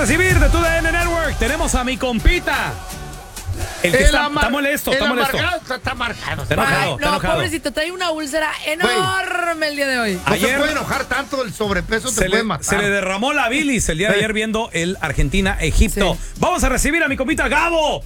recibir de TUDN Network. Tenemos a mi compita. El que está molesto, está molesto. Está marcado. Está enojado, está enojado. Pobrecito, trae una úlcera enorme el día de hoy. No se puede enojar tanto, el sobrepeso te puede matar. Se le derramó la bilis el día de ayer viendo el Argentina-Egipto. Sí. Vamos a recibir a mi compita Gabo.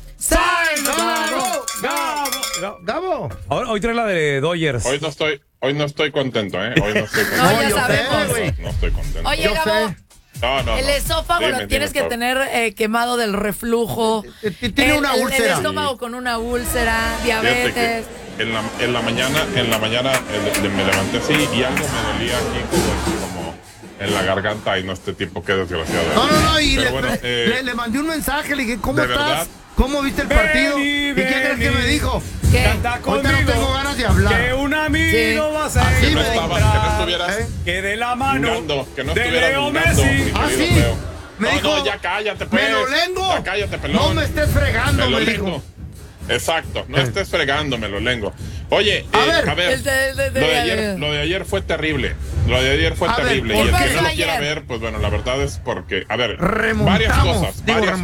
Gabo. Ahora, hoy trae la de Dodgers. Hoy no estoy contento, ¿eh? Hoy no estoy contento. No, ya sabemos. No estoy contento. Oye, Gabo. No. El esófago lo tienes que tener quemado del reflujo. Tiene una úlcera. El estómago con una úlcera, diabetes. En la mañana me levanté así y algo me dolía aquí como en la garganta. Y no, este tipo, qué desgraciado. No, y le mandé un mensaje, le dije, ¿cómo estás? ¿Verdad? ¿Cómo viste el partido? ¿Y qué crees que me dijo? ¿Qué? Canta conmigo, ahorita no tengo ganas de hablar. Que un amigo va a ser. Así que no estuvieras. Que de la mano que no de estuvieras Leo dudando, Messi. Sí. Me dijo, no, ya cállate, pues. Me lo lengo. Ya cállate, pelón. No me estés fregando, me dijo. Exacto, no estés fregando, me lo lengo. Oye, a ver, lo de ayer fue terrible. Lo de ayer fue terrible. Y el que no lo quiera ver, pues bueno, la verdad es porque, a ver, varias cosas.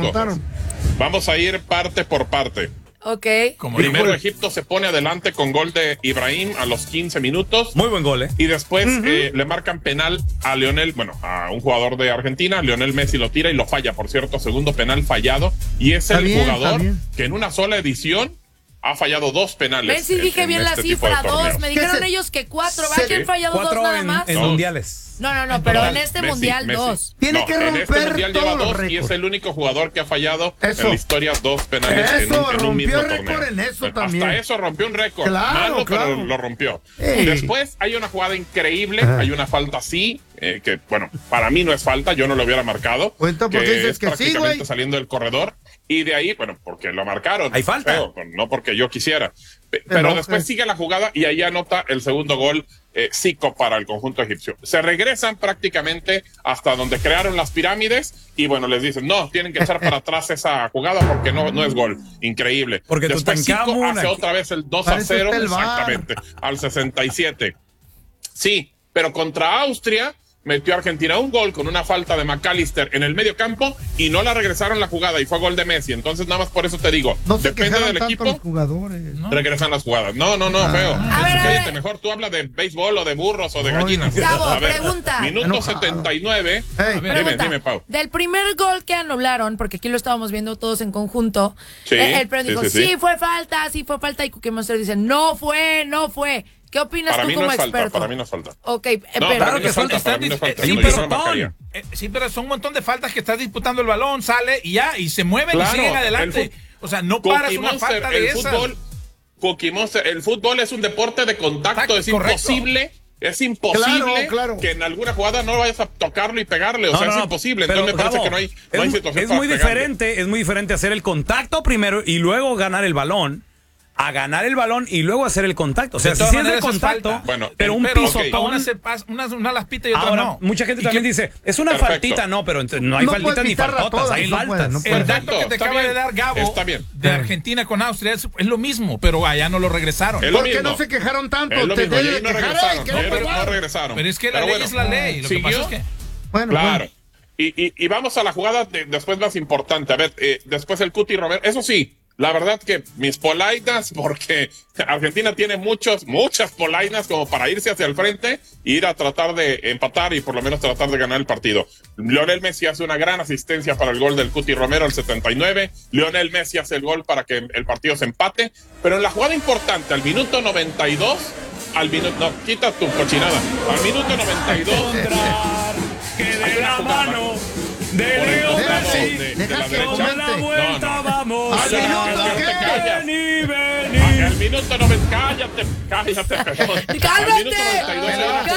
Vamos a ir parte por parte. Ok. Primero Egipto se pone adelante con gol de Ibrahim a los 15 minutos. Muy buen gol, ¿eh? Y después le marcan penal a a un jugador de Argentina. Lionel Messi lo tira y lo falla, por cierto, segundo penal fallado. Y es el jugador que en una sola edición ha fallado 2 penales. Messi, dije bien la cifra, 2. Me dijeron ellos que 4. ¿Va que han fallado 2 nada más? En mundiales. No, pero en este mundial 2. Tiene que romper en este mundial todos lleva los 2 récords. y es el único jugador que ha fallado en la historia 2 penales en un mismo torneo. En eso también. Hasta eso rompió un récord. Claro. Pero lo rompió. Después hay una jugada increíble, hay una falta así, que bueno, para mí no es falta, yo no lo hubiera marcado. Cuenta porque dices es que prácticamente sí, saliendo del corredor. Y de ahí, bueno, porque lo marcaron. Hay falta. No porque yo quisiera. Pero después sigue la jugada y ahí anota el segundo gol Zico para el conjunto egipcio. Se regresan prácticamente hasta donde crearon las pirámides y bueno, les dicen, no, tienen que echar para atrás esa jugada porque no es gol. Increíble. Porque después Zico hace otra vez el 2-0, exactamente, al 67. Sí, pero contra Austria metió a Argentina un gol con una falta de McAllister en el medio campo y no la regresaron la jugada y fue gol de Messi. Entonces nada más por eso te digo, depende del equipo, los jugadores, ¿no? Regresan las jugadas. No, feo. Cállate, mejor tú habla de béisbol o de burros o de gallinas. Gabo, pregunta. Minuto 79. Dime, Pau. Del primer gol que anularon, porque aquí lo estábamos viendo todos en conjunto, el premio dijo, sí fue falta, y Cookie Monster dice, no fue. ¿Qué opinas tú como experto? Para mí no es falta. Ok, claro que falta. Sí, pero son un montón de faltas que estás disputando el balón, sale y se mueven y siguen adelante. O sea, no paras una falta de esas. Cookie Monster, el fútbol es un deporte de contacto, es imposible. Es imposible que en alguna jugada no vayas a tocarlo y pegarle, es imposible. Entonces me parece que no hay situación para pegarle. Es muy diferente hacer el contacto primero y luego ganar el balón. A ganar el balón y luego hacer el contacto. O sea, si es de contacto, pero un pisotón. Una las pita y otra ahora, no. Mucha gente también dice, es una faltita, pero no hay faltitas ni faltotas, hay faltas. El dato que te acaba de dar Gabo de Argentina con Austria es lo mismo, pero allá no lo regresaron. ¿Por qué no se quejaron tanto? No regresaron. Pero es que la ley es la ley. Lo que pasa es que... Claro. Y vamos a la jugada después más importante. A ver, después el Cuti Romero. Eso sí, la verdad que mis polainas, porque Argentina tiene muchas polainas como para irse hacia el frente e ir a tratar de empatar y por lo menos tratar de ganar el partido. Lionel Messi hace una gran asistencia para el gol del Cuti Romero al 79. Lionel Messi hace el gol para que el partido se empate. Pero en la jugada importante, al minuto 92, quita tu cochinada. Al minuto 92, que de la mano de Leo Messi, de la vuelta vamos. Al minuto 90, cállate, perdón. ¡Cálmate! Al minuto 92